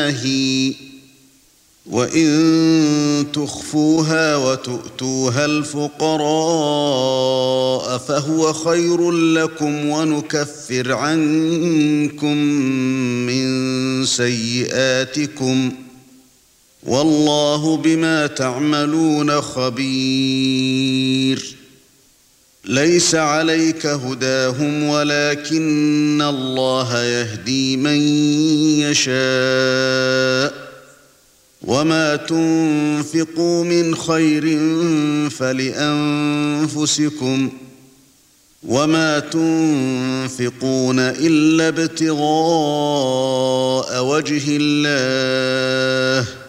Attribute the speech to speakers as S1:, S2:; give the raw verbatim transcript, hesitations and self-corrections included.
S1: النَّاهِي وَإِن تُخْفُوهَا وَتُؤْتُوهَا الْفُقَرَاءَ فَهُوَ خَيْرٌ لَكُمْ وَنُكَفِّرْ عَنكُم مِّن سَيِّئَاتِكُمْ وَاللَّهُ بِمَا تَعْمَلُونَ خَبِيرٌ لَيْسَ عَلَيْكَ هُدَاهُمْ وَلَكِنَّ اللَّهَ يَهْدِي مَن يَشَاءُ وَمَا تُنفِقُوا مِنْ خَيْرٍ فَلِأَنفُسِكُمْ وَمَا تُنفِقُونَ إِلَّا ابْتِغَاءَ وَجْهِ اللَّهِ